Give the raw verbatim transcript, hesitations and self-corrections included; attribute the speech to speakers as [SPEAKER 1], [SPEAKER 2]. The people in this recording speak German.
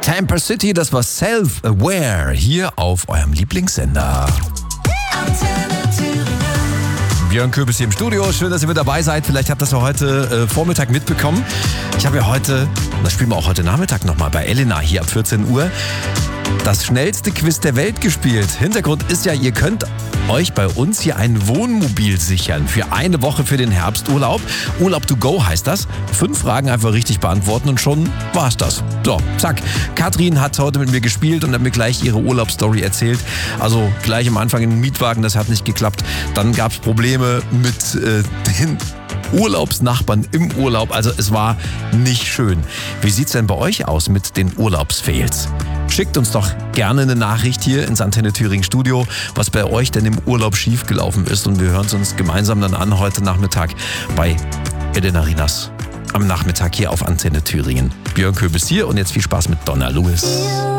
[SPEAKER 1] Tampa City, das war Self-Aware hier auf eurem Lieblingssender. Björn Köbis hier im Studio. Schön, dass ihr mit dabei seid. Vielleicht habt ihr das ja heute äh, Vormittag mitbekommen. Ich habe ja heute, das spielen wir auch heute Nachmittag nochmal bei Elena hier ab vierzehn Uhr, das schnellste Quiz der Welt gespielt. Hintergrund ist ja, ihr könnt euch bei uns hier ein Wohnmobil sichern für eine Woche für den Herbsturlaub. Urlaub to go heißt das. Fünf Fragen einfach richtig beantworten und schon war's das. So, zack. Katrin hat heute mit mir gespielt und hat mir gleich ihre Urlaubsstory erzählt. Also gleich am Anfang in den Mietwagen, das hat nicht geklappt. Dann gab's Probleme mit äh, den Urlaubsnachbarn im Urlaub. Also es war nicht schön. Wie sieht's denn bei euch aus mit den Urlaubsfails? Schickt uns doch gerne eine Nachricht hier ins Antenne Thüringen Studio, was bei euch denn im Urlaub schiefgelaufen ist. Und wir hören es uns gemeinsam dann an heute Nachmittag bei Elena Rinas am Nachmittag hier auf Antenne Thüringen. Björn Köbis hier und jetzt viel Spaß mit Donna Lewis.